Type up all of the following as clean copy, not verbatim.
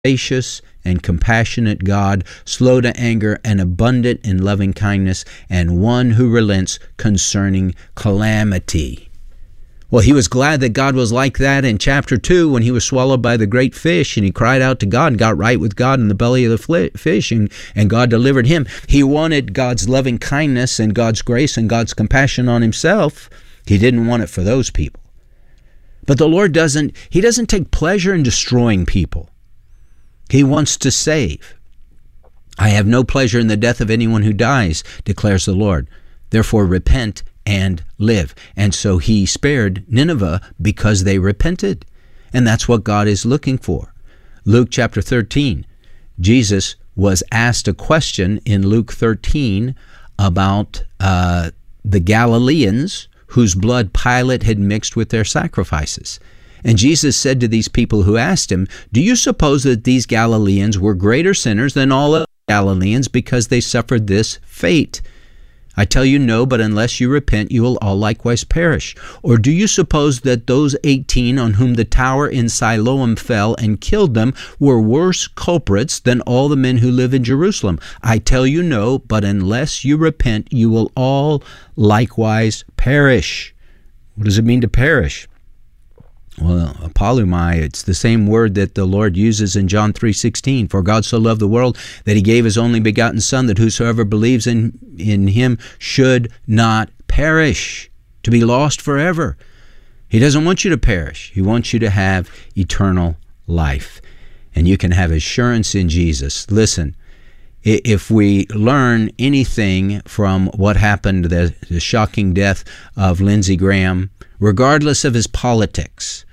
gracious and compassionate God, slow to anger and abundant in loving kindness, and one who relents concerning calamity. Well, he was glad that God was like that in chapter 2 when he was swallowed by the great fish, and he cried out to God and got right with God in the belly of the fish, and God delivered him. He wanted God's loving kindness and God's grace and God's compassion on himself. He didn't want it for those people. But the Lord doesn't take pleasure in destroying people. He wants to save. I have no pleasure in the death of anyone who dies, declares the Lord. Therefore repent and live. And so he spared Nineveh because they repented. And that's what God is looking for. Luke chapter 13, Jesus was asked a question in Luke 13 about the Galileans whose blood Pilate had mixed with their sacrifices. And Jesus said to these people who asked him, "Do you suppose that these Galileans were greater sinners than all other Galileans because they suffered this fate? I tell you no, but unless you repent, you will all likewise perish. Or do you suppose that those 18 on whom the tower in Siloam fell and killed them were worse culprits than all the men who live in Jerusalem? I tell you no, but unless you repent, you will all likewise perish." What does it mean to perish? Well, apolumai, it's the same word that the Lord uses in John 3:16. For God so loved the world that he gave his only begotten Son, that whosoever believes in him should not perish, to be lost forever. He doesn't want you to perish. He wants you to have eternal life. And you can have assurance in Jesus. Listen, if we learn anything from what happened, the shocking death of Lindsey Graham, regardless of his politics,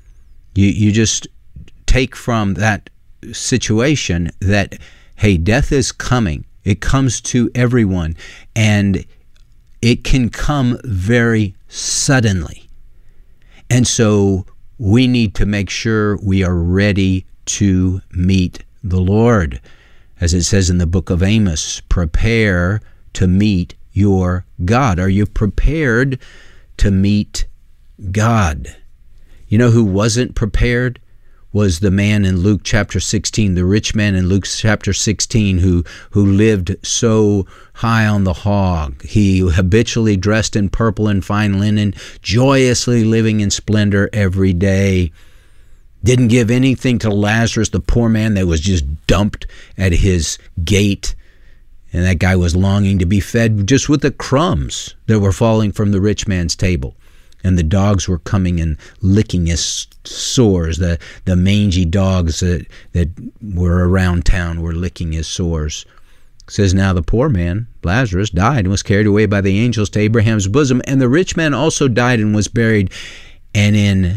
you just take from that situation that, hey, death is coming. It comes to everyone, and it can come very suddenly. And so we need to make sure we are ready to meet the Lord. As it says in the book of Amos, prepare to meet your God. Are you prepared to meet God? You know who wasn't prepared? Was the man in Luke chapter 16, the rich man in Luke chapter 16 who lived so high on the hog. He habitually dressed in purple and fine linen, joyously living in splendor every day. Didn't give anything to Lazarus, the poor man that was just dumped at his gate. And that guy was longing to be fed just with the crumbs that were falling from the rich man's table. And the dogs were coming and licking his sores. The mangy dogs that were around town were licking his sores. It says, now the poor man, Lazarus, died and was carried away by the angels to Abraham's bosom. And the rich man also died and was buried. And in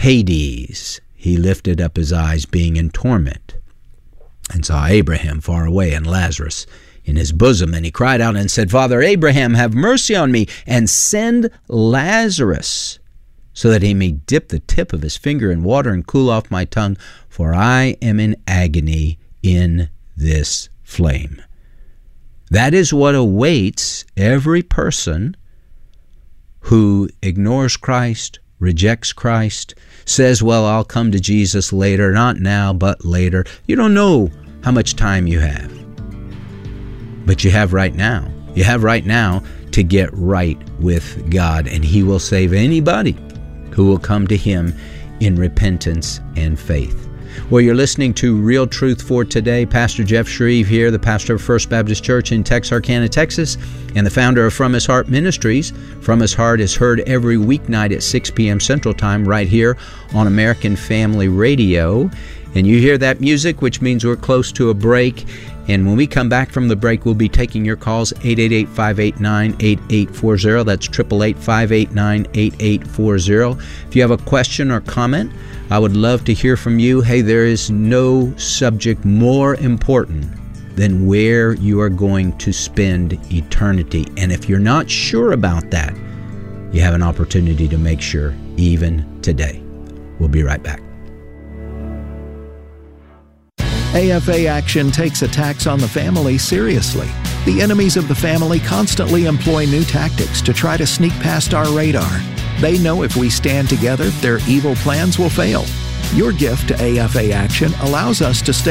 Hades he lifted up his eyes, being in torment, and saw Abraham far away and Lazarus in his bosom. And he cried out and said, Father Abraham, have mercy on me, and send Lazarus, so that he may dip the tip of his finger in water and cool off my tongue, for I am in agony in this flame. That is what awaits every person who ignores Christ, rejects Christ, says, well, I'll come to Jesus later, not now, but later. You don't know how much time you have. But you have right now. You have right now to get right with God, and he will save anybody who will come to him in repentance and faith. Well, you're listening to Real Truth for Today. Pastor Jeff Shreve here, the pastor of First Baptist Church in Texarkana, Texas, and the founder of From His Heart Ministries. From His Heart is heard every weeknight at 6 p.m. Central Time right here on American Family Radio. And you hear that music, which means we're close to a break. And when we come back from the break, we'll be taking your calls, 888-589-8840. That's 888-589-8840. If you have a question or comment, I would love to hear from you. Hey, there is no subject more important than where you are going to spend eternity. And if you're not sure about that, you have an opportunity to make sure even today. We'll be right back. AFA Action takes attacks on the family seriously. The enemies of the family constantly employ new tactics to try to sneak past our radar. They know if we stand together, their evil plans will fail. Your gift to AFA Action allows us to stay